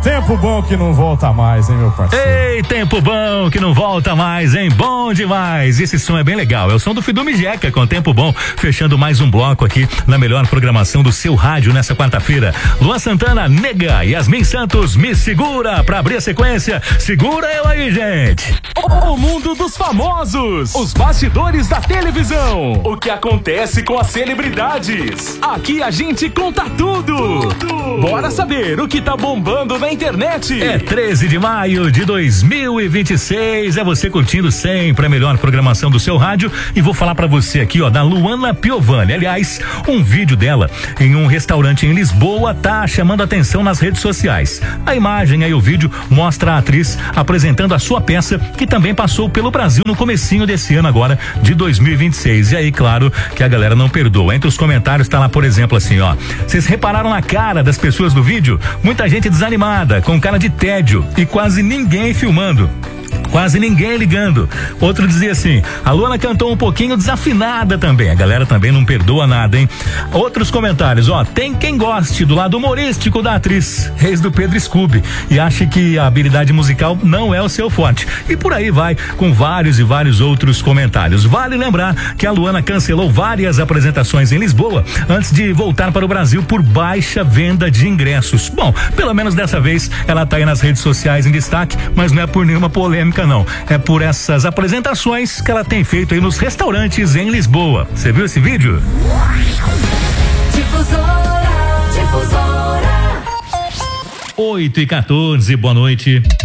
Tempo bom que não volta mais, hein, meu parceiro? Ei, tempo bom que não volta mais, hein? Bom demais. Esse som é bem legal. É o som do Fidu Mijeca com Tempo Bom, fechando mais um bloco aqui na melhor programação do seu rádio nessa quarta-feira. Luan Santana, Nega, Yasmin Santos, Me Segura pra abrir a sequência. Segura eu aí, gente. O mundo dos famosos, os bastidores da televisão, o que acontece com as celebridades. Aqui a gente conta tudo. Bora saber o que tá bombando na internet. É 13 de maio de 2026, é você curtindo sempre a melhor programação do seu rádio e vou falar pra você aqui, ó, da Luana Piovani. Aliás, um vídeo dela em um restaurante em Lisboa tá chamando atenção nas redes sociais. A imagem aí, o vídeo mostra a atriz apresentando a sua peça, que também passou pelo Brasil no comecinho desse ano agora, de 2026. E aí, claro, que a galera não perdoa. Entre os comentários tá lá, por exemplo, assim, ó: vocês repararam na cara das pessoas do vídeo? Muita gente desanimada, com cara de tédio e quase ninguém filmando. Quase ninguém ligando. Outro dizia assim: a Luana cantou um pouquinho desafinada também. A galera também não perdoa nada, hein? Outros comentários, ó: tem quem goste do lado humorístico da atriz, ex do Pedro Scooby, e acha que a habilidade musical não é o seu forte. E por aí vai, com vários e vários outros comentários. Vale lembrar que a Luana cancelou várias apresentações em Lisboa antes de voltar para o Brasil por baixa venda de ingressos. Bom, pelo menos dessa vez ela tá aí nas redes sociais em destaque, mas não é por nenhuma polêmica, não. É por essas apresentações que ela tem feito aí nos restaurantes em Lisboa. Você viu esse vídeo? Difusora. 8:14, boa noite.